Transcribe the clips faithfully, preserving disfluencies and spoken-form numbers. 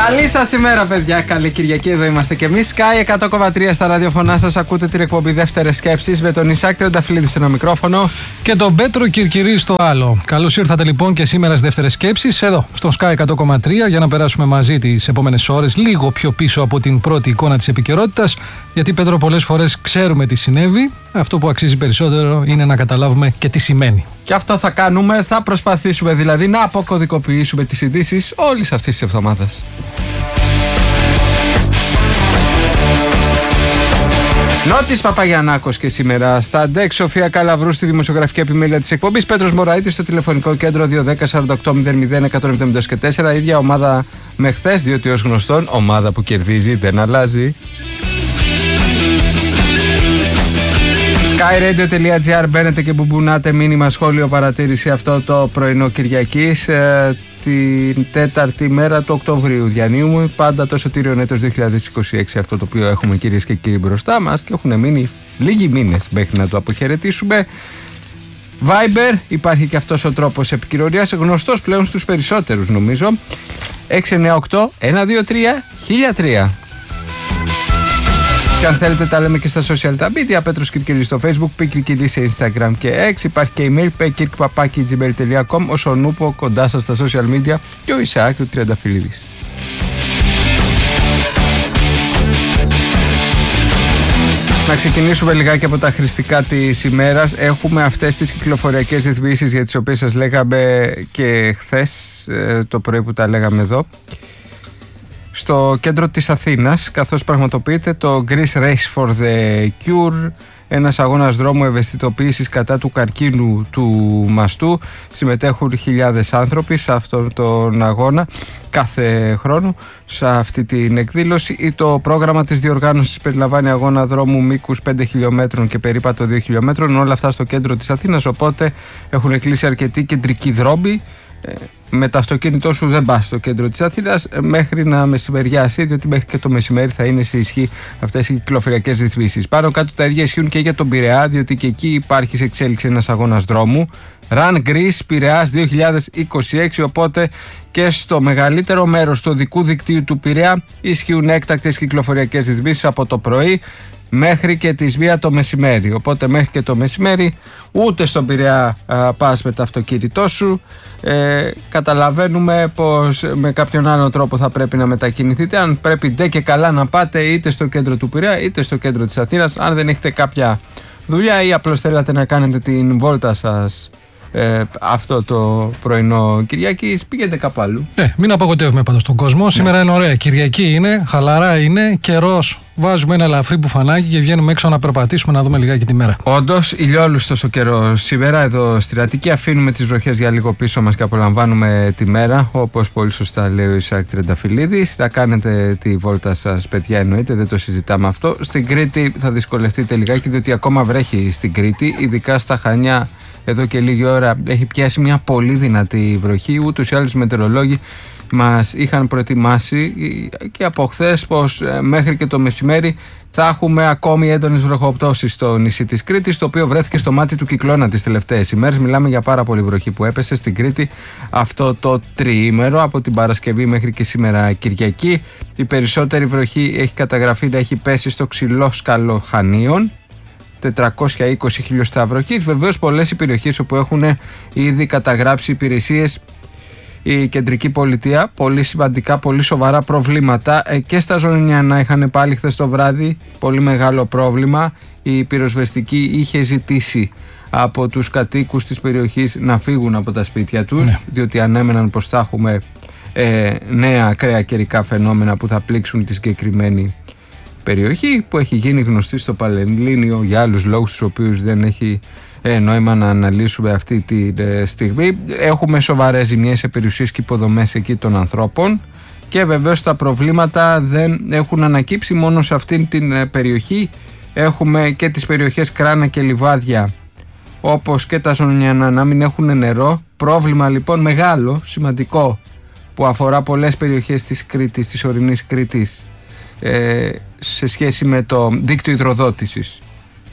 Καλή σας ημέρα, παιδιά. Καλή Κυριακή, εδώ είμαστε και εμείς. Sky εκατό κόμμα τρία στα ραδιοφωνά σας. Ακούτε την εκπομπή Δεύτερες Σκέψεις με τον Ισάκ Τρενταφυλλίδη στο μικρόφωνο και τον Πέτρο Κυρκυρή στο άλλο. Καλώς ήρθατε λοιπόν και σήμερα στις Δεύτερες Σκέψεις εδώ στο Sky εκατό κόμμα τρία για να περάσουμε μαζί τις επόμενες ώρες λίγο πιο πίσω από την πρώτη εικόνα της επικαιρότητας. Γιατί, Πέτρο, πολλές φορές ξέρουμε τι συνέβη. Αυτό που αξίζει περισσότερο είναι να καταλάβουμε και τι σημαίνει. Και αυτό θα κάνουμε, θα προσπαθήσουμε δηλαδή να αποκωδικοποιήσουμε τις ειδήσεις όλης αυτής της εβδομάδας. Νότης Παπαγιαννάκος και σήμερα στα ντεκ, Σοφία Καλαβρού στη δημοσιογραφική επιμέλεια της εκπομπής, Πέτρος Μωραΐτης στο τηλεφωνικό κέντρο δύο δέκα σαράντα οκτώ μηδέν μηδέν εκατόν εβδομήντα και τέσσερα. Ίδια ομάδα με χθες, διότι ως γνωστόν ομάδα που κερδίζει δεν αλλάζει. skyradio.gr, μπαίνετε και μπουμπουνάτε μήνυμα, σχόλιο, παρατήρηση αυτό το πρωινό Κυριακής, ε, την τέταρτη μέρα του Οκτωβρίου. Διανύουμε πάντα το σωτήριον έτος δύο χιλιάδες είκοσι έξι, αυτό το οποίο έχουμε, κυρίες και κύριοι, μπροστά μας και έχουν μείνει λίγοι μήνες μέχρι να το αποχαιρετήσουμε. Viber, υπάρχει και αυτός ο τρόπος επικοινωνίας, γνωστός πλέον στους περισσότερους νομίζω. έξι εννιά οκτώ ένα δύο τρία χίλια τρία. Και αν θέλετε τα λέμε και στα social τα media, Πέτρος Κυρκυρής στο Facebook, Π Κυρκυρής σε Instagram και X. Υπάρχει και email, πεκυρκ παπάκι τζι μέιλ τελεία κομ, ο Σονούπο κοντά σας στα social media και ο Ισαάκ του Τριανταφυλλίδης. Να ξεκινήσουμε λιγάκι από τα χρηστικά της ημέρας. Έχουμε αυτές τις κυκλοφοριακές ρυθμίσεις για τις οποίες σας λέγαμε και χθες το πρωί που τα λέγαμε εδώ. Στο κέντρο της Αθήνας, καθώς πραγματοποιείται το Greece Race for the Cure, ένας αγώνας δρόμου ευαισθητοποίησης κατά του καρκίνου του μαστού. Συμμετέχουν χιλιάδες άνθρωποι σε αυτόν τον αγώνα κάθε χρόνο σε αυτή την εκδήλωση. Το πρόγραμμα της διοργάνωσης περιλαμβάνει αγώνα δρόμου μήκους πέντε χιλιόμετρων και περίπατο δύο χιλιόμετρων, όλα αυτά στο κέντρο της Αθήνας, οπότε έχουν κλείσει αρκετοί κεντρικοί δρόμοι. Με το αυτοκίνητό σου δεν πας στο κέντρο της Αθήνας μέχρι να μεσημεριάσει, διότι μέχρι και το μεσημέρι θα είναι σε ισχύ αυτές οι κυκλοφοριακές ρυθμίσεις. Πάνω κάτω τα ίδια ισχύουν και για τον Πειραιά, διότι και εκεί υπάρχει σε εξέλιξη ένας αγώνας δρόμου. Run Greece Πειραιάς δύο χιλιάδες είκοσι έξι, οπότε και στο μεγαλύτερο μέρος του οδικού δικτύου του Πειραιά ισχύουν έκτακτες κυκλοφοριακές ρυθμίσεις από το πρωί μέχρι και τις μία το μεσημέρι. Οπότε μέχρι και το μεσημέρι ούτε στον Πειραιά α, πας με το αυτοκίνητό σου. Ε, καταλαβαίνουμε πως με κάποιον άλλο τρόπο θα πρέπει να μετακινηθείτε. Αν πρέπει ντε και καλά να πάτε είτε στο κέντρο του Πειραιά είτε στο κέντρο της Αθήνας, αν δεν έχετε κάποια δουλειά ή απλώς θέλατε να κάνετε την βόλτα σας Ε, αυτό το πρωινό Κυριακής, πήγαινε κάπου αλλού. Ε, μην απογοητεύουμε πάντως τον κόσμο. Ναι. Σήμερα είναι ωραία. Κυριακή είναι, χαλαρά είναι, καιρός. Βάζουμε ένα ελαφρύ μπουφανάκι και βγαίνουμε έξω να περπατήσουμε να δούμε λιγάκι τη μέρα. Όντως, ηλιόλουστος ο καιρός. Σήμερα εδώ στη Ραττική αφήνουμε τις βροχές για λίγο πίσω μας και απολαμβάνουμε τη μέρα. Όπως πολύ σωστά λέει ο Ισαάκ Τρενταφυλλίδης. Θα κάνετε τη βόλτα σας, παιδιά, εννοείται, δεν το συζητάμε αυτό. Στην Κρήτη θα δυσκολευτείτε λιγάκι, διότι ακόμα βρέχει στην Κρήτη, ειδικά στα Χανιά. Εδώ και λίγη ώρα έχει πιάσει μια πολύ δυνατή βροχή. Ούτως ή άλλως οι μετεωρολόγοι μας είχαν προετοιμάσει και από χθες πως μέχρι και το μεσημέρι θα έχουμε ακόμη έντονες βροχοπτώσεις στο νησί της Κρήτης, το οποίο βρέθηκε στο μάτι του κυκλώνα τις τελευταίες ημέρες. Μιλάμε για πάρα πολύ βροχή που έπεσε στην Κρήτη αυτό το τριήμερο, από την Παρασκευή μέχρι και σήμερα Κυριακή. Η περισσότερη βροχή έχει καταγραφεί να έχει πέσει στο Ξυλόσκαλο Χανίων, τετρακόσια είκοσι χιλιοστά βροχής. Βεβαίως πολλές οι περιοχές όπου έχουν ήδη καταγράψει υπηρεσίες η κεντρική πολιτεία πολύ σημαντικά, πολύ σοβαρά προβλήματα. Ε, και στα Ζωνινιανά είχαν πάλι χθες το βράδυ πολύ μεγάλο πρόβλημα. Η πυροσβεστική είχε ζητήσει από τους κατοίκους της περιοχής να φύγουν από τα σπίτια τους, ναι. διότι ανέμεναν πως θα έχουμε ε, νέα ακραία καιρικά φαινόμενα που θα πλήξουν τη συγκεκριμένη περιοχή, που έχει γίνει γνωστή στο Πανελλήνιο για άλλους λόγους τους οποίους δεν έχει ε, νόημα να αναλύσουμε αυτή τη ε, στιγμή. Έχουμε σοβαρές ζημιές σε περιουσίες και υποδομές εκεί των ανθρώπων και βεβαίως τα προβλήματα δεν έχουν ανακύψει μόνο σε αυτήν την ε, περιοχή. Έχουμε και τις περιοχές Κράνα και Λιβάδια, όπως και τα Ζωνιανά, να μην έχουν νερό. Πρόβλημα λοιπόν μεγάλο, σημαντικό, που αφορά πολλές περιοχές της Κρήτης, της ορεινής Κρήτης, ε, σε σχέση με το δίκτυο υδροδότησης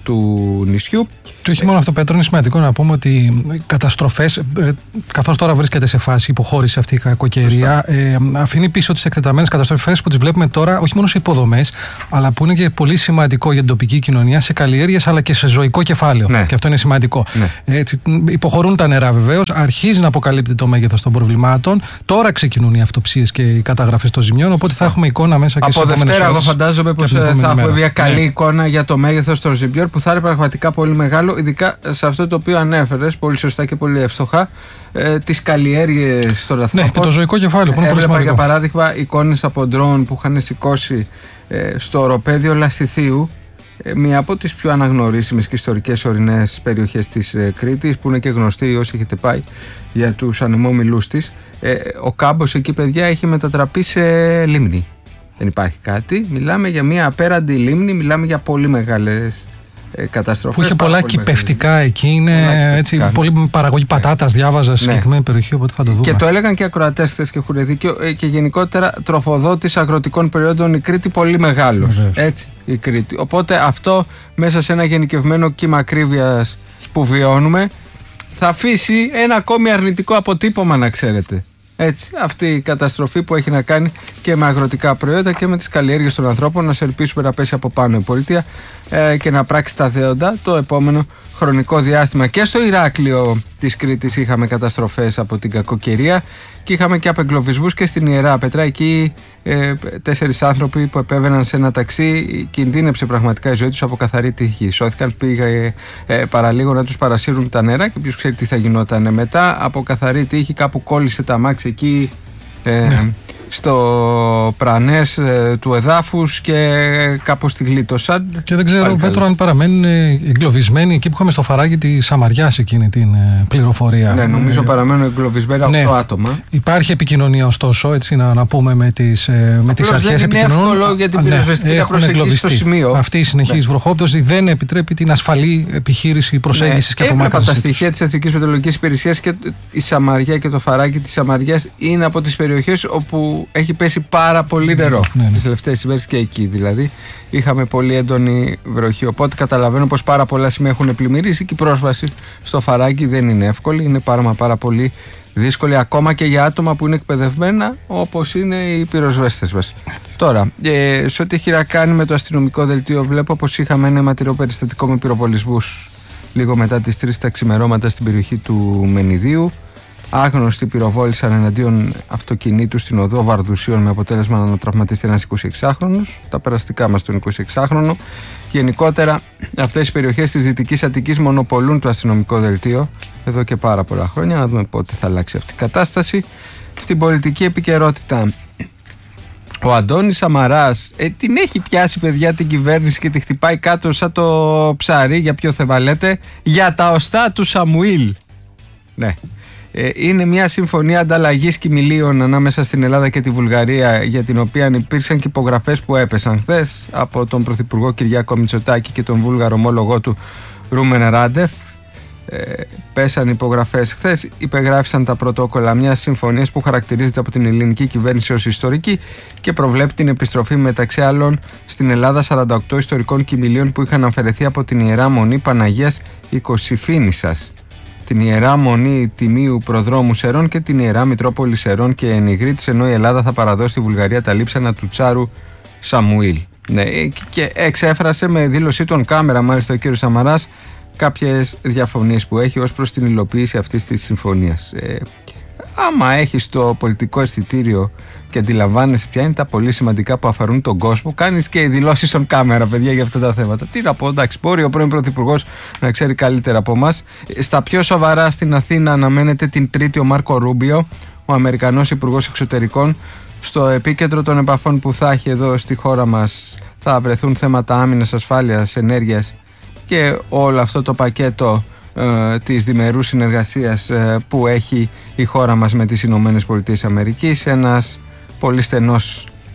του νησιού. Και όχι μόνο αυτό, Πέτρο, είναι σημαντικό να πούμε ότι καταστροφές, καθώς τώρα βρίσκεται σε φάση υποχώρηση αυτή η κακοκαιρία, ε, αφήνει πίσω τις εκτεταμένες καταστροφές που τις βλέπουμε τώρα, όχι μόνο σε υποδομές, αλλά που είναι και πολύ σημαντικό για την τοπική κοινωνία, σε καλλιέργειες αλλά και σε ζωικό κεφάλαιο. Ναι. Και αυτό είναι σημαντικό. Ναι. Έτσι, υποχωρούν τα νερά βεβαίως, αρχίζει να αποκαλύπτει το μέγεθος των προβλημάτων. Τώρα ξεκινούν οι αυτοψίες και οι καταγραφές των ζημιών, οπότε θα έχουμε εικόνα μέσα και από Δευτέρα. Εγώ φαντάζομαι πως θα έχουμε μια καλή ναι. εικόνα για το μέγεθος των ζημιών που θα είναι πραγματικά πολύ μεγάλο, ειδικά σε αυτό το οποίο ανέφερες πολύ σωστά και πολύ εύστοχα, ε, τις καλλιέργειες των ανθρώπων. Ναι, και το ζωικό κεφάλαιο που είναι πολύ σημαντικό. Για παράδειγμα, εικόνες από ντρόουν που είχαν σηκώσει ε, στο οροπέδιο Λαστιθίου, ε, μία από τις πιο αναγνωρίσιμες και ιστορικές ορεινές περιοχές της ε, Κρήτης, που είναι και γνωστή όσοι έχετε πάει για τους ανεμόμυλούς της. Ε, ο κάμπος εκεί, παιδιά, έχει μετατραπεί σε λίμνη. Δεν υπάρχει κάτι. Μιλάμε για μια απέραντη λίμνη, μιλάμε για πολύ μεγάλες ε, καταστροφές. Που είχε πολλά κυπευτικά μεγάλες. Εκεί. Είναι έτσι, ναι. πολύ παραγωγή πατάτας, διάβαζα σε ναι. συγκεκριμένη περιοχή, οπότε θα το δούμε. Και το έλεγαν και οι ακροατές χθες και έχουν δίκιο. Ε, και γενικότερα τροφοδότης αγροτικών περιόδων η Κρήτη πολύ μεγάλος. Έτσι, η Κρήτη. Οπότε αυτό μέσα σε ένα γενικευμένο κύμα ακρίβειας που βιώνουμε θα αφήσει ένα ακόμη αρνητικό αποτύπωμα, να ξέρετε. Έτσι, αυτή η καταστροφή που έχει να κάνει και με αγροτικά προϊόντα και με τις καλλιέργειες των ανθρώπων, να σε ελπίσουμε να πέσει από πάνω η πολιτεία ε, και να πράξει τα δέοντα το επόμενο χρονικό διάστημα. Και στο Ηράκλειο της Κρήτης είχαμε καταστροφές από την κακοκαιρία και είχαμε και απεγκλωβισμούς και στην Ιερά Πέτρα. Εκεί ε, τέσσερις άνθρωποι που επέβαιναν σε ένα ταξί, κινδύνεψε πραγματικά η ζωή τους από καθαρή τύχη. Σώθηκαν, πήγε ε, παραλίγο να τους παρασύρουν τα νερά και ποιος ξέρει τι θα γινόταν μετά. Από καθαρή τύχη κάπου κόλλησε τα αμάξι εκεί ε, ναι. στο πρανές ε, του εδάφους και κάπως τη γλίτωσαν. Και δεν ξέρω, Πέτρο, αν παραμένουν εγκλωβισμένοι εκεί που είχαμε στο φαράγγι της Σαμαριάς εκείνη την ε, πληροφορία. Ναι, νομίζω ε, παραμένουν εγκλωβισμένοι ναι. οκτώ άτομα. Υπάρχει επικοινωνία ωστόσο, έτσι να, να πούμε με τις, ε, με τις αρχές επικοινωνών. Είναι εύκολο για την πυροσβεστική προσέγγιση στο σημείο. Αυτή η συνεχής ναι. βροχόπτωση δεν επιτρέπει την ασφαλή επιχείρηση προσέγγισης ναι. και απομάκρυνσης. Τα στοιχεία της Εθνικής Μετεωρολογικής Υπηρεσίας και η Σαμαριά και το φαράγγι της Σαμαριάς είναι από τις περιοχές όπου έχει πέσει πάρα πολύ νερό ναι, ναι. τις τελευταίες ημέρες και εκεί δηλαδή είχαμε πολύ έντονη βροχή, οπότε καταλαβαίνω πως πάρα πολλά σημεία έχουν πλημμυρίσει και η πρόσβαση στο φαράγγι δεν είναι εύκολη, είναι πάρα, πάρα πολύ δύσκολη ακόμα και για άτομα που είναι εκπαιδευμένα όπως είναι οι πυροσβέστες μας. Τώρα, ε, σε ό,τι έχει να κάνει με το αστυνομικό δελτίο, βλέπω πως είχαμε ένα αιματηρό περιστατικό με πυροβολισμούς λίγο μετά τις τρεις τα ξημερώματα στην περιοχή του Μενιδίου. Άγνωστοι πυροβόλησαν εναντίον αυτοκινήτου στην οδό Βαρδουσίων με αποτέλεσμα να τραυματιστεί ένας εικοσιεξάχρονος. Τα περαστικά μας τον εικοσιεξάχρονο. Γενικότερα, αυτές οι περιοχές της Δυτικής Αττικής μονοπολούν το αστυνομικό δελτίο εδώ και πάρα πολλά χρόνια. Να δούμε πότε θα αλλάξει αυτή η κατάσταση. Στην πολιτική επικαιρότητα, ο Αντώνης Σαμαράς ε, την έχει πιάσει, παιδιά, την κυβέρνηση και τη χτυπάει κάτω σαν το ψαρί. Για ποιο θεβαλέτε? Για τα οστά του Σαμουήλ. Ναι. Είναι μια συμφωνία ανταλλαγής κιμηλίων ανάμεσα στην Ελλάδα και τη Βουλγαρία, για την οποία υπήρξαν και υπογραφές που έπεσαν χθες από τον Πρωθυπουργό Κυριάκο Μητσοτάκη και τον Βούλγαρο ομόλογό του Ρούμεν Ράντεφ. Ε, πέσαν υπογραφές χθες, υπεγράφησαν τα πρωτόκολλα μιας συμφωνίας που χαρακτηρίζεται από την ελληνική κυβέρνηση ως ιστορική και προβλέπει την επιστροφή μεταξύ άλλων στην Ελλάδα σαράντα οκτώ ιστορικών κιμηλίων που είχαν αφαιρεθεί από την Ιερά Μονή Παναγίας Οικοσυφήνισσας, την Ιερά Μονή Τιμίου Προδρόμου Σερών και την Ιερά Μητρόπολη Σερών και Ενιγρήτης, ενώ η Ελλάδα θα παραδώσει στη Βουλγαρία τα λείψανα του Τσάρου Σαμουήλ. Ναι, και εξέφρασε με δήλωσή των κάμερα μάλιστα ο κ. Σαμαράς κάποιες διαφωνίες που έχει ως προς την υλοποίηση αυτής της συμφωνίας. Ε, άμα έχεις το πολιτικό αισθητήριο και αντιλαμβάνεσαι ποια είναι τα πολύ σημαντικά που αφορούν τον κόσμο, κάνεις και δηλώσεις στον κάμερα, παιδιά, για αυτά τα θέματα. Τι να πω, εντάξει, μπορεί ο πρώην Πρωθυπουργός να ξέρει καλύτερα από εμάς. Στα πιο σοβαρά, στην Αθήνα αναμένεται την Τρίτη ο Μάρκο Ρούμπιο, ο Αμερικανός Υπουργός Εξωτερικών. Στο επίκεντρο των επαφών που θα έχει εδώ στη χώρα μας θα βρεθούν θέματα άμυνας, ασφάλειας, ενέργειας και όλο αυτό το πακέτο ε, της διμερούς συνεργασίας ε, που έχει η χώρα μας με τις Ηνωμένες Πολιτείες Αμερικής. Ένας πολύ στενός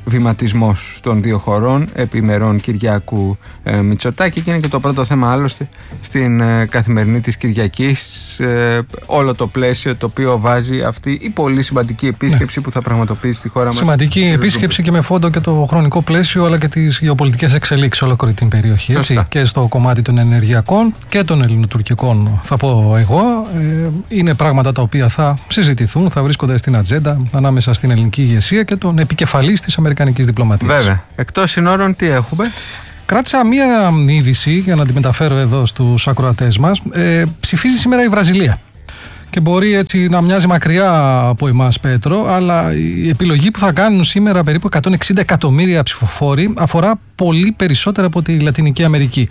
βηματισμός των δύο χωρών επιμερών Κυριάκου ε, Μητσοτάκη, και είναι και το πρώτο θέμα άλλωστε στην ε, καθημερινή της Κυριακής, ε, όλο το πλαίσιο το οποίο βάζει αυτή η πολύ σημαντική επίσκεψη, ναι, που θα πραγματοποιήσει στη χώρα μας. Σημαντική επίσκεψη και με φόντο και το χρονικό πλαίσιο αλλά και τις γεωπολιτικές εξελίξεις ολόκληρη την περιοχή, έτσι, και στο κομμάτι των ενεργειακών και των ελληνοτουρκικών, θα πω εγώ. ε, είναι πράγματα τα οποία θα συζητηθούν, θα βρίσκονται στην ατζέντα ανάμεσα στην ελληνική ηγεσία και τον επικεφαλής της αμερικανικής διπλωματίας. Βέβαια. Εκτός συνόρων τι έχουμε? Κράτησα μία είδηση για να τη μεταφέρω εδώ στους ακροατές μας. Ε, ψηφίζει σήμερα η Βραζιλία. Και μπορεί έτσι να μοιάζει μακριά από εμάς, Πέτρο, αλλά η επιλογή που θα κάνουν σήμερα περίπου εκατόν εξήντα εκατομμύρια ψηφοφόροι αφορά πολύ περισσότερα από τη Λατινική Αμερική.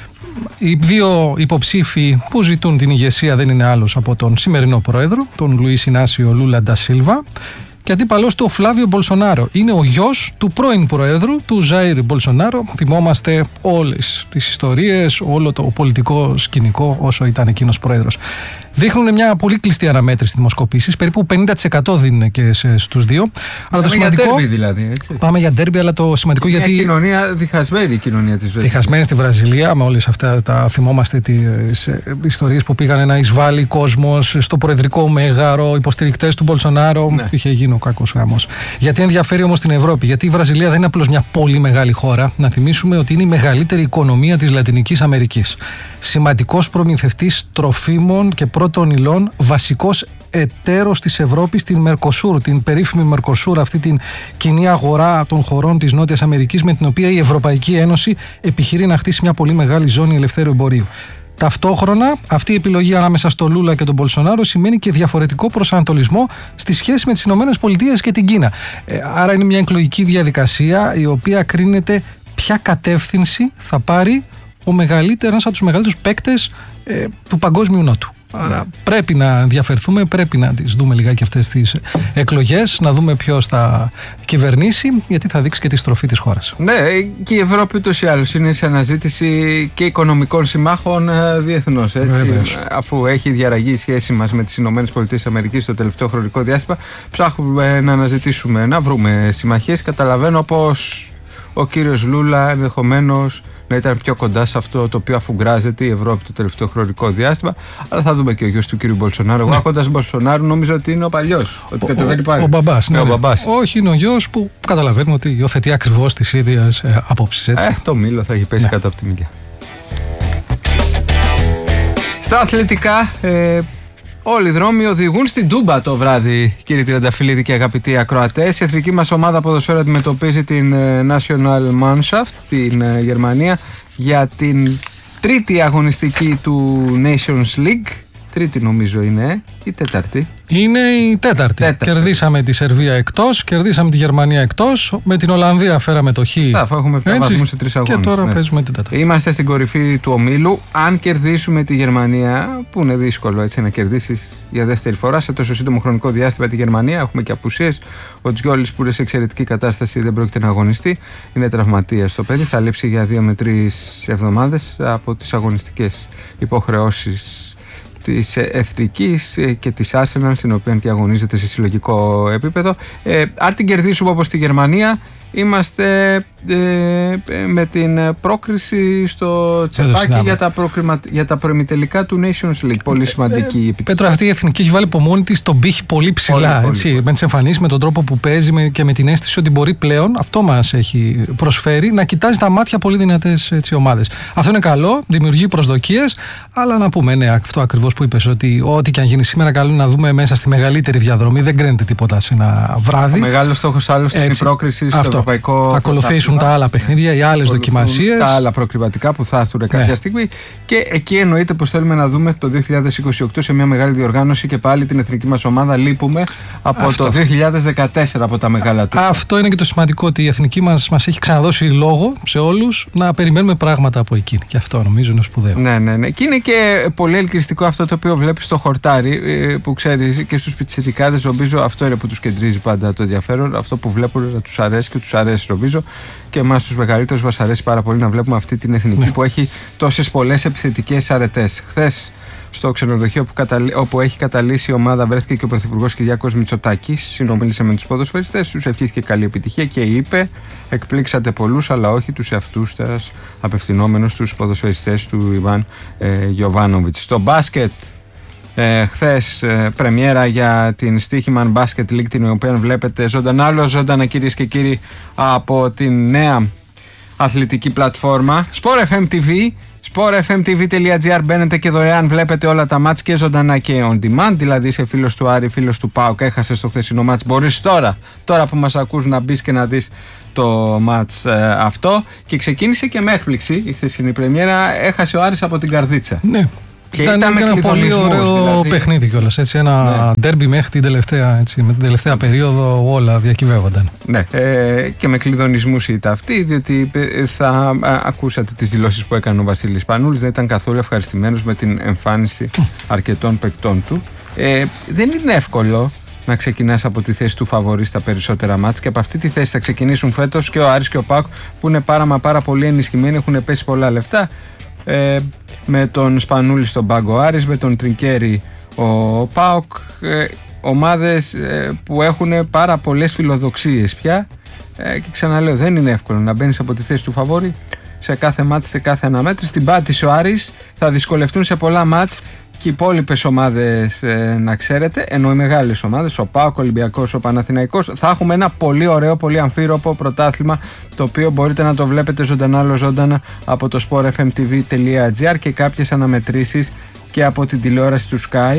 Οι δύο υποψήφοι που ζητούν την ηγεσία δεν είναι άλλος από τον σημερινό πρόεδρο, τον Λουίς Ινάσιο Λούλα ντα Σίλβα, και αντίπαλος του ο Φλάβιο Μπολσονάρο. Είναι ο γιος του πρώην Προέδρου, του Ζαΐρ Μπολσονάρο. Θυμόμαστε όλες τις ιστορίες, όλο το πολιτικό σκηνικό όσο ήταν εκείνος πρόεδρος. Δείχνουν μια πολύ κλειστή αναμέτρηση δημοσκοπήσεις, περίπου πενήντα τοις εκατό δίνουν και σε, στους δύο. Αλλά το σημαντικό, για ντέρμπι δηλαδή, έτσι. Πάμε για ντέρμπι, αλλά το σημαντικό μια γιατί. Μια κοινωνία διχασμένη, η κοινωνία της Βραζιλίας. Διχασμένη στη Βραζιλία, με όλες αυτά τα θυμόμαστε τις ιστορίες που πήγαν να εισβάλλει κόσμος στο προεδρικό μέγαρο, υποστηρικτές του Μπολσονάρο. Ναι. Είχε γίνει ο κακός γάμος. Γιατί ενδιαφέρει όμως την Ευρώπη? Γιατί η Βραζιλία δεν είναι απλώς μια πολύ μεγάλη χώρα. Να θυμίσουμε ότι είναι η μεγαλύτερη οικονομία της Λατινικής Αμερικής. Σημαντικός προμηθευτής τροφίμων και πρώτων υλών, βασικός εταίρος της Ευρώπης στην Μερκοσούρ, την περίφημη Μερκοσούρ, αυτή την κοινή αγορά των χωρών της Νότιας Αμερικής, με την οποία η Ευρωπαϊκή Ένωση επιχειρεί να χτίσει μια πολύ μεγάλη ζώνη ελευθέρου εμπορίου. Ταυτόχρονα, αυτή η επιλογή ανάμεσα στο Λούλα και τον Μπολσονάρο σημαίνει και διαφορετικό προσανατολισμό στη σχέση με τις ΗΠΑ και την Κίνα. Ε, άρα είναι μια εκλογική διαδικασία η οποία κρίνεται ποια κατεύθυνση θα πάρει ο μεγαλύτερος, ένας από τους μεγαλύτερους παίκτες ε, του παγκόσμιου νότου. Άρα πρέπει να ενδιαφερθούμε, πρέπει να τις δούμε λιγάκι αυτές τις εκλογές, να δούμε ποιος θα κυβερνήσει, γιατί θα δείξει και τη στροφή της χώρας. Ναι, και η Ευρώπη ούτως ή άλλως είναι σε αναζήτηση και οικονομικών συμμάχων διεθνώς, έτσι. Αφού έχει διαραγεί η σχέση μας με τις ΗΠΑ το τελευταίο χρονικό διάστημα, ψάχνουμε να αναζητήσουμε, να βρούμε συμμαχίες. Καταλαβαίνω πως ο κύριος Λούλα ενδεχομένως να ήταν πιο κοντά σε αυτό το οποίο αφουγκράζεται η Ευρώπη το τελευταίο χρονικό διάστημα. Αλλά θα δούμε και ο γιος του κ. Μπολσονάρου. Εγώ, άκοντας Μπολσονάρου, νομίζω ότι είναι ο παλιός. Ότι ο, κατεβαίνει πάλι. Ο μπαμπάς. Ναι, ναι, ο μπαμπάς. Όχι, είναι ο γιος που καταλαβαίνουμε ότι υιοθετεί ακριβώς τις ίδιες ε, απόψεις. Έτσι. Ε, το μήλο θα έχει πέσει, ναι, κάτω από τη μήλια. Στα αθλητικά, ε, όλοι οι δρόμοι οδηγούν στην Τούμπα το βράδυ, κύριε Τριανταφυλλίδη και αγαπητοί ακροατές. Η εθνική μας ομάδα ποδοσφαίρου αντιμετωπίζει την National Mannschaft, την Γερμανία, για την τρίτη αγωνιστική του Nations League. Τρίτη νομίζω είναι, ή τέταρτη? Είναι η τέταρτη. τέταρτη. Κερδίσαμε τη Σερβία εκτός, κερδίσαμε τη Γερμανία εκτός, με την Ολλανδία φέραμε το χ. Θα έχουμε πέντε βαθμούς σε τρεις αγώνες. Και τώρα, ναι, παίζουμε την τέταρτη. Είμαστε στην κορυφή του ομίλου. Αν κερδίσουμε τη Γερμανία, που είναι δύσκολο έτσι να κερδίσεις για δεύτερη φορά σε τόσο σύντομο χρονικό διάστημα τη Γερμανία, έχουμε και απουσίες. Ο Τζιόλης που είναι σε εξαιρετική κατάσταση δεν πρόκειται να αγωνιστεί. Είναι τραυματίας το παιδί. Θα λείψει για δύο με τρεις εβδομάδες από τις αγωνιστικές υποχρεώσεις της Εθνικής και της Arsenal, στην οποία και αγωνίζεται σε συλλογικό επίπεδο. Ε, αν την κερδίσουμε όπως τη Γερμανία, είμαστε ε, με την πρόκριση στο τσεπάκι για τα, προκριμα... για τα προημιτελικά του Nations League. Πολύ σημαντική ε, επιτυχία. Πέτρο, αυτή η εθνική έχει βάλει από μόνη της τον πύχη πολύ ψηλά. Πολύ, έτσι, πολύ. Με τις εμφανίσεις, με τον τρόπο που παίζει με, και με την αίσθηση ότι μπορεί πλέον, αυτό μας έχει προσφέρει, να κοιτάζει τα μάτια πολύ δυνατές έτσι, ομάδες. Αυτό είναι καλό, δημιουργεί προσδοκίες, αλλά να πούμε, ναι, αυτό ακριβώς που είπες, ότι ό,τι και αν γίνει σήμερα, καλό είναι να δούμε μέσα στη μεγαλύτερη διαδρομή. Δεν κρίνεται τίποτα σε ένα βράδυ. Ο μεγάλος στόχος άλλωστε είναι η πρόκριση στο ευρωπαϊκό. Θα ακολουθήσουν τα άλλα παιχνίδια, οι άλλες δοκιμασίες. Τα άλλα προκριματικά που θα έρθουν κάποια, ναι, στιγμή. Και εκεί εννοείται πως θέλουμε να δούμε το δύο χιλιάδες είκοσι οκτώ σε μια μεγάλη διοργάνωση και πάλι την εθνική μας ομάδα. Λείπουμε από αυτό. Το δύο χιλιάδες δεκατέσσερα από τα μεγάλα του. Αυτό είναι και το σημαντικό, ότι η εθνική μας μας έχει ξαναδώσει λόγο σε όλους να περιμένουμε πράγματα από εκείνη. Και αυτό νομίζω είναι σπουδαίο. Ναι, ναι, ναι. Και είναι και πολύ ελκυστικό αυτό το οποίο βλέπεις στο χορτάρι, που ξέρεις και στους πιτσιρικάδες. Νομίζω αυτό είναι που τους κεντρίζει πάντα το ενδιαφέρον. Αυτό που βλέπουν να τους αρέσει και τους αρέσει νομίζω. Και εμάς τους μεγαλύτερους μας αρέσει πάρα πολύ να βλέπουμε αυτή την εθνική, ναι, που έχει τόσες πολλές επιθετικές αρετές. Χθες στο ξενοδοχείο που καταλή... όπου έχει καταλύσει η ομάδα βρέθηκε και ο Πρωθυπουργός Κυριάκος Μητσοτάκης. Συνομίλησε με τους ποδοσφαιριστές, τους ευχήθηκε καλή επιτυχία και είπε: εκπλήξατε πολλούς, αλλά όχι τους εαυτούς σας, απευθυνόμενος στους ποδοσφαιριστές του Ιβάν ε, Γιοβάνοβιτς. Στο μπάσκετ, ε, χθες ε, πρεμιέρα για την Στίχημαν Basket League, την οποία βλέπετε ζωντανά, όλο ζωντανά κυρίες και κύριοι, από την νέα αθλητική πλατφόρμα Sport εφ εμ τι βι. σπορ εφ εμ τι βι τελεία τζι άρ, μπαίνετε και δωρεάν βλέπετε όλα τα μάτς και ζωντανά και on demand. Δηλαδή είσαι φίλος του Άρη, φίλος του ΠΑΟΚ, έχασες το χθεσινό μάτς, μπορείς τώρα, τώρα που μας ακούς, να μπεις και να δεις το μάτς ε, αυτό. Και ξεκίνησε και με έκπληξη η χθεσινή πρεμιέρα, έχασε ο Άρης από την Καρδίτσα. Ναι. Και ήταν, ήταν ένα πολύ ωραίο δηλαδή παιχνίδι κιόλας. Έτσι, ένα ντέρμπι ναι. μέχρι την τελευταία, έτσι, με την τελευταία περίοδο όλα διακυβεύονταν. Ναι, ε, και με κλειδονισμούς ήταν αυτή, διότι θα α, ακούσατε τις δηλώσεις που έκανε ο Βασίλης Πανούλης. Δεν ήταν καθόλου ευχαριστημένος με την εμφάνιση αρκετών παικτών του. Ε, δεν είναι εύκολο να ξεκινάς από τη θέση του φαβορί στα περισσότερα μάτς, και από αυτή τη θέση θα ξεκινήσουν φέτος και ο Άρης και ο ΠΑΟΚ, που είναι πάρα μα πάρα πολύ ενισχυμένοι, έχουν πέσει πολλά λεφτά. Ε, με τον Σπανούλη στον πάγκο Άρης, με τον Τρινκέρι ο ΠΑΟΚ, ε, ομάδες ε, που έχουν πάρα πολλές φιλοδοξίες πια, ε, και ξαναλέω, δεν είναι εύκολο να μπαίνεις από τη θέση του φαβόρη σε κάθε μάτς, σε κάθε αναμέτρηση. Την πάτησε ο Άρης, θα δυσκολευτούν σε πολλά μάτς και οι υπόλοιπες ομάδες, ε, να ξέρετε, ενώ οι μεγάλες ομάδες, ο ΠΑΟΚ, ο Ολυμπιακός, ο Παναθηναϊκός, θα έχουμε ένα πολύ ωραίο, πολύ αμφίροπο πρωτάθλημα, το οποίο μπορείτε να το βλέπετε ζωντανά, όλο ζωντανά από το σπορ εφ εμ τι βι τελεία τζι άρ και κάποιες αναμετρήσεις και από την τηλεόραση του Sky,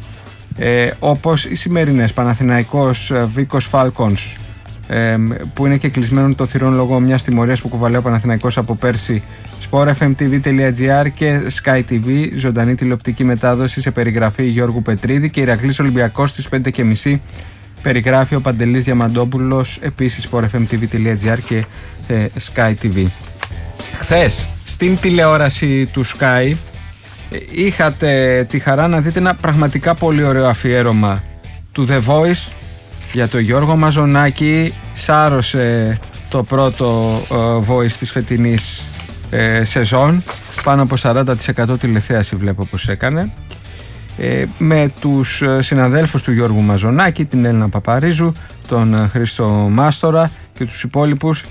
ε, όπως οι σημερινές Παναθηναϊκός Βίκος Falcons, ε, που είναι και κλεισμένο το θυρών λόγω μιας τιμωρίας που κουβαλάει ο Παναθηναϊκός από πέρσι, σπορ εφ εμ τι βι τελεία τζι άρ και Sky τι βι, ζωντανή τηλεοπτική μετάδοση σε περιγραφή Γιώργου Πετρίδη, και Ηρακλής Ολυμπιακός στις πέντε και μισή περιγράφει ο Παντελής Διαμαντόπουλος, επίσης σπορ εφ εμ τι βι τελεία τζι άρ και ε, Sky τι βι. Χθες στην τηλεόραση του Sky ε, είχατε τη χαρά να δείτε ένα πραγματικά πολύ ωραίο αφιέρωμα του The Voice για τον Γιώργο Μαζονάκη. Σάρωσε το πρώτο ε, Voice της φετινής ε, σεζόν, πάνω από σαράντα τοις εκατό τηλεθέαση βλέπω πως έκανε, ε, με τους συναδέλφους του Γιώργου Μαζονάκη, την Έλληνα Παπαρίζου, τον Χρήστο Μάστορα και τους υπόλοιπους,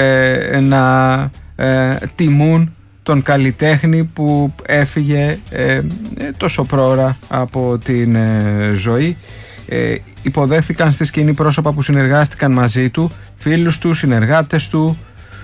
ε, να ε, τιμούν τον καλλιτέχνη που έφυγε ε, τόσο πρόωρα από την ε, ζωή. Ε, υποδέχθηκαν στη σκηνή πρόσωπα που συνεργάστηκαν μαζί του, φίλους του, συνεργάτες του.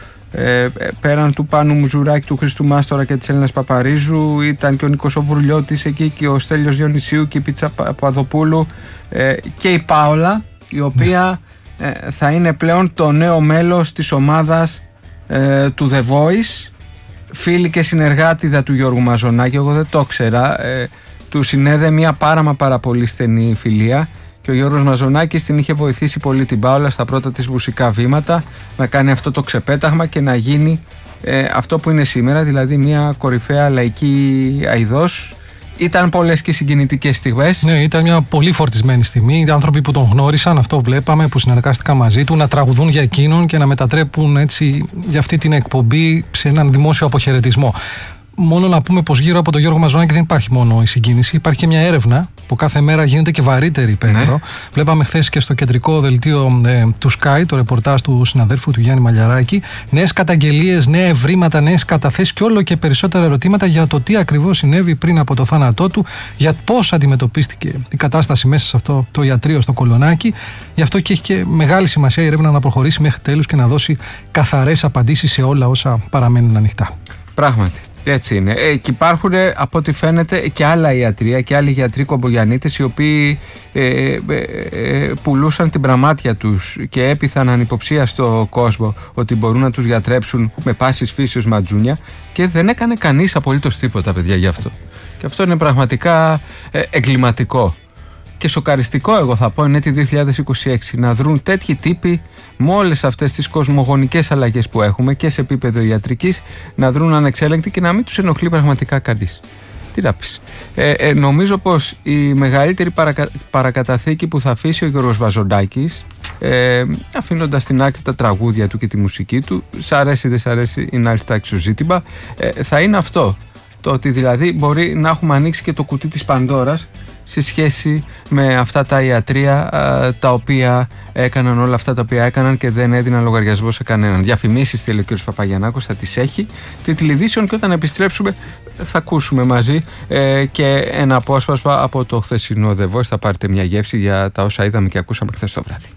Ε, πέραν του Πάνου Μουζουράκη, του Χρήστου Μάστορα και της Έλληνας Παπαρίζου, ήταν και ο Νίκος Βουρλιώτης εκεί, και ο Στέλιος Διονυσίου και η Πίτσα Παδοπούλου, ε, και η Πάολα, η οποία ε, θα είναι πλέον το νέο μέλος της ομάδας ε, του The Voice, φίλη και συνεργάτηδα του Γιώργου Μαζονάκη. Εγώ δεν το ξέρα, ε, του συνέδε μια πάρα μα πάρα πολύ στενή φιλία, και ο Γιώργος Μαζονάκης την είχε βοηθήσει πολύ την Πάολα στα πρώτα της μουσικά βήματα να κάνει αυτό το ξεπέταγμα και να γίνει ε, αυτό που είναι σήμερα, δηλαδή μια κορυφαία λαϊκή αηδός. Ήταν πολλές και συγκινητικές στιγμές. Ναι, ήταν μια πολύ φορτισμένη στιγμή. Οι άνθρωποι που τον γνώρισαν, αυτό βλέπαμε, που συνεργάστηκαν μαζί του, να τραγουδούν για εκείνον και να μετατρέπουν έτσι για αυτή την εκπομπή σε έναν δημόσιο αποχαιρετισμό. Μόνο να πούμε πως γύρω από τον Γιώργο Μαζονάκη δεν υπάρχει μόνο η συγκίνηση. Υπάρχει και μια έρευνα που κάθε μέρα γίνεται και βαρύτερη, Πέτρο. Ναι. Βλέπαμε χθες και στο κεντρικό δελτίο ε, του Sky, το ρεπορτάζ του συναδέλφου του Γιάννη Μαλιαράκη, νέες καταγγελίες, νέα ευρήματα, νέες καταθέσεις και όλο και περισσότερα ερωτήματα για το τι ακριβώς συνέβη πριν από το θάνατό του, για πώς αντιμετωπίστηκε η κατάσταση μέσα σε αυτό το ιατρείο στο Κολονάκι. Γι' αυτό και έχει και μεγάλη σημασία η έρευνα να προχωρήσει μέχρι τέλους και να δώσει καθαρές απαντήσεις σε όλα όσα παραμένουν ανοιχτά. Πράγματι. Έτσι είναι. Ε, και υπάρχουν, από ό,τι φαίνεται, και άλλα ιατρία και άλλοι γιατροί κομπογιαννίτες, οι οποίοι ε, ε, ε, πουλούσαν την πραμάτια τους και έπειθαν ανυποψία στο κόσμο ότι μπορούν να τους γιατρέψουν με πάσης φύσεως ματζούνια, και δεν έκανε κανείς απολύτως τίποτα, παιδιά, γι' αυτό. Και αυτό είναι πραγματικά ε, εγκληματικό. Και σοκαριστικό, εγώ θα πω, είναι το δύο χιλιάδες είκοσι έξι να δρουν τέτοιοι τύποι με όλες αυτές τις κοσμογονικές αλλαγές που έχουμε και σε επίπεδο ιατρικής, να δρουν ανεξέλεγκτοι και να μην τους ενοχλεί πραγματικά κανείς. Τι να πεις. Ε, ε, νομίζω πως η μεγαλύτερη παρακα... παρακαταθήκη που θα αφήσει ο Γιώργος Μαζονάκης, ε, αφήνοντας στην άκρη τα τραγούδια του και τη μουσική του, σ' αρέσει δεν σ' αρέσει είναι άλλη τάξη το ζήτημα, ε, θα είναι αυτό. Το ότι δηλαδή μπορεί να έχουμε ανοίξει και το κουτί της Πανδώρας σε σχέση με αυτά τα ιατρεία τα οποία έκαναν όλα αυτά τα οποία έκαναν και δεν έδιναν λογαριασμό σε κανέναν. Διαφημίσεις, θέλει ο κ. Παπαγιαννάκος, θα τις έχει. Τίτλοι ειδήσεων, και όταν επιστρέψουμε θα ακούσουμε μαζί ε, και ένα απόσπασμα από το χθεσινό The Voice. Θα πάρετε μια γεύση για τα όσα είδαμε και ακούσαμε χθες το βράδυ.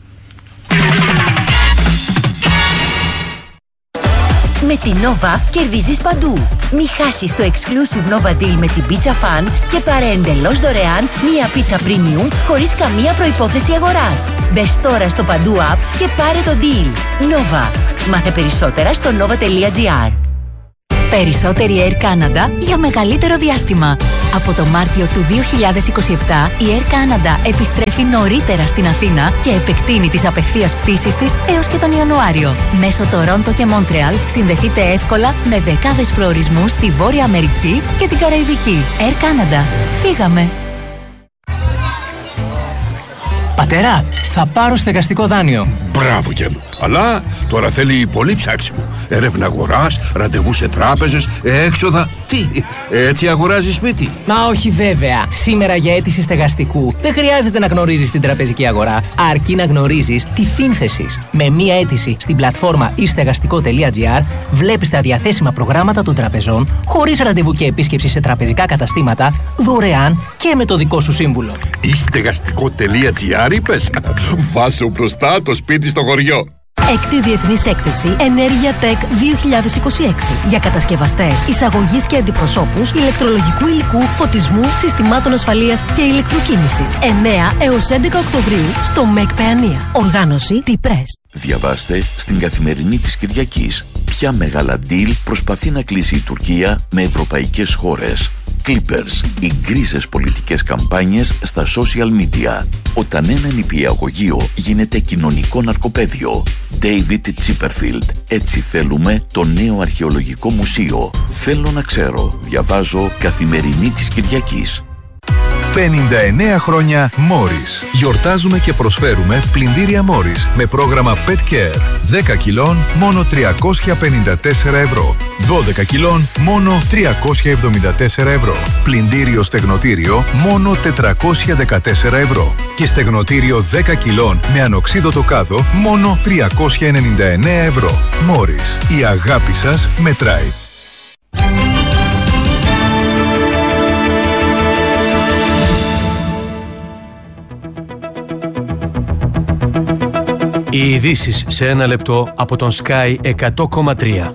Με την Nova κερδίζεις παντού. Μη χάσεις το exclusive Nova Deal με την Pizza Fan και πάρε εντελώς δωρεάν μία πίτσα premium χωρίς καμία προϋπόθεση αγοράς. Μπες τώρα στο Παντού app και πάρε το deal. Nova. Μάθε περισσότερα στο nova τελεία gr. Περισσότερη Air Canada για μεγαλύτερο διάστημα. Από το Μάρτιο του δύο χιλιάδες είκοσι επτά η Air Canada επιστρέφει νωρίτερα στην Αθήνα και επεκτείνει τις απευθείας πτήσεις της έως και τον Ιανουάριο. Μέσω Τορόντο και Μόντρεαλ συνδεθείτε εύκολα με δεκάδες προορισμούς στη Βόρεια Αμερική και την Καραϊβική. Air Canada. Φύγαμε! Πατέρα, θα πάρω στεγαστικό δάνειο. Μπράβο για μου. Αλλά τώρα θέλει πολύ ψάξιμο. Έρευνα αγοράς, ραντεβού σε τράπεζες, έξοδα. Τι, έτσι αγοράζει σπίτι? Μα όχι βέβαια. Σήμερα για αίτηση στεγαστικού δεν χρειάζεται να γνωρίζεις την τραπεζική αγορά, αρκεί να γνωρίζεις τη φύνθεσης. Με μία αίτηση στην πλατφόρμα e στεγαστικό τελεία gr βλέπεις τα διαθέσιμα προγράμματα των τραπεζών, χωρίς ραντεβού και επίσκεψη σε τραπεζικά καταστήματα, δωρεάν και με το δικό σου σύμβουλο. e στεγαστικό τελεία gr είπες? Βάζω μπροστά το σπίτι στο χωριό. Έκτη Διεθνής Έκθεση Ενέργεια Tech δύο χιλιάδες είκοσι έξι για κατασκευαστές, εισαγωγής και αντιπροσώπους ηλεκτρολογικού υλικού, φωτισμού, συστημάτων ασφαλείας και ηλεκτροκίνησης. εννέα έως έντεκα Οκτωβρίου στο ΜΕΚ Παιανία. Οργάνωση T-Press. Διαβάστε στην Καθημερινή της Κυριακής ποια μεγάλα deal προσπαθεί να κλείσει η Τουρκία με ευρωπαϊκές χώρες. Clippers, οι γκρίζες πολιτικές καμπάνιες στα social media. Όταν ένα νηπιαγωγείο γίνεται κοινωνικό ναρκοπαίδιο. David Chipperfield. Έτσι θέλουμε το νέο αρχαιολογικό μουσείο. Θέλω να ξέρω. Διαβάζω Καθημερινή της Κυριακής. πενήντα εννέα χρόνια Morris. Γιορτάζουμε και προσφέρουμε πλυντήρια Morris με πρόγραμμα Pet Care. δέκα κιλών μόνο τριακόσια πενήντα τέσσερα ευρώ. δώδεκα κιλών μόνο τριακόσια εβδομήντα τέσσερα ευρώ. Πλυντήριο στεγνοτήριο μόνο τετρακόσια δεκατέσσερα ευρώ. Και στεγνοτήριο δέκα κιλών με ανοξίδωτο κάδο μόνο τριακόσια ενενήντα εννέα ευρώ. Morris. Η αγάπη σας μετράει. Οι ειδήσεις σε ένα λεπτό από τον Sky εκατό κόμμα τρία.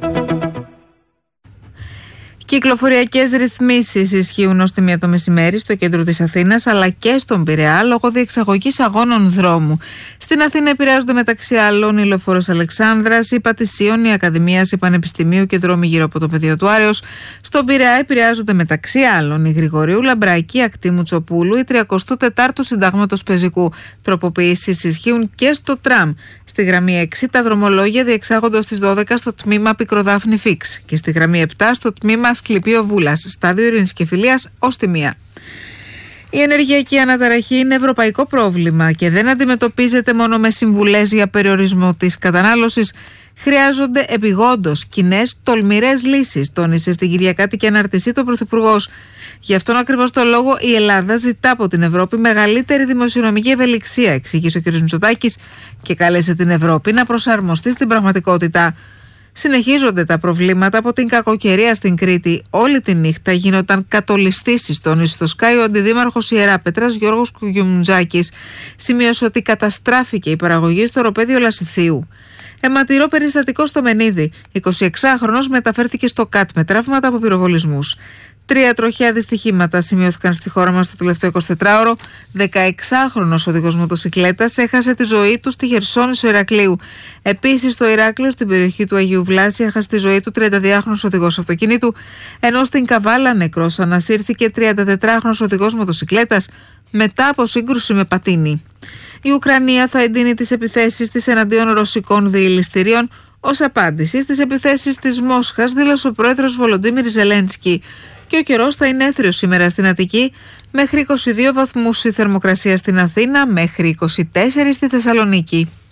Κυκλοφοριακές ρυθμίσεις ισχύουν ως τη μία το μεσημέρι στο κέντρο της Αθήνας αλλά και στον Πειραιά λόγω διεξαγωγής αγώνων δρόμου. Στην Αθήνα επηρεάζονται μεταξύ άλλων η Λεωφόρος Αλεξάνδρας, η Πατησίων, η Ακαδημίας, η Πανεπιστημίου και δρόμοι γύρω από το πεδίο του Άρεως. Στον Πειραιά επηρεάζονται μεταξύ άλλων η Γρηγορίου Λαμπράκη, Ακτήμου Τσοπούλου, η τριάντα τέσσερα Συντάγματος Πεζικού. Τροποποιήσεις ισχύουν και στο τραμ. Στη γραμμή έξι τα δρομολόγια διεξάγονται ως τις δώδεκα στο τμήμα Πικροδάφνη Φίξ και στη γραμμή επτά στο τμήμα Σκληπείο Βούλας, στάδιο Ειρήνης και Φιλίας ως τη μία. Η ενεργειακή αναταραχή είναι ευρωπαϊκό πρόβλημα και δεν αντιμετωπίζεται μόνο με συμβουλές για περιορισμό της κατανάλωσης. Χρειάζονται επιγόντως κοινές, τολμηρές λύσεις, τόνισε στην Κυριακάτικη αναρτησή του Πρωθυπουργός. Γι' αυτόν ακριβώς το λόγο η Ελλάδα ζητά από την Ευρώπη μεγαλύτερη δημοσιονομική ευελιξία, εξήγησε ο κ. Μητσοτάκης και κάλεσε την Ευρώπη να προσαρμοστεί στην πραγματικότητα. Συνεχίζονται τα προβλήματα από την κακοκαιρία στην Κρήτη. Όλη τη νύχτα γίνονταν κατολιστήσεις, τόνισε στο Sky ο αντιδήμαρχος Ιεράπετρας Γιώργος Κουγιουμτζάκης. Σημείωσε ότι καταστράφηκε η παραγωγή στο οροπέδιο Λασιθίου. Αιματηρό περιστατικό στο Μενίδη. εικοσιεξάχρονος μεταφέρθηκε στο ΚΑΤ με τραύματα από πυροβολισμούς. Τρία τροχαία δυστυχήματα σημειώθηκαν στη χώρα μας το τελευταίο εικοσιτετράωρο. δεκαεξάχρονος οδηγός μοτοσικλέτας έχασε τη ζωή του στη Χερσόνησο Ηρακλείου. Επίσης στο Ηράκλειο, στην περιοχή του Αγίου Βλάση, έχασε τη ζωή του τριανταδυάχρονος οδηγός αυτοκινήτου, ενώ στην Καβάλα νεκρός ανασύρθηκε τριαντατετράχρονος οδηγός μοτοσικλέτας μετά από σύγκρουση με πατίνι. Η Ουκρανία θα εντείνει τις επιθέσεις της εναντίον ρωσικών διελιστηρίων ως απάντηση στις επιθέσεις της Μόσχας, δήλωσε ο πρόεδρος Βολοντίμιρ Ζελένσκι. Και ο καιρός θα είναι έθριος σήμερα στην Αττική, μέχρι είκοσι δύο βαθμούς η θερμοκρασία στην Αθήνα, μέχρι είκοσι τέσσερα στη Θεσσαλονίκη.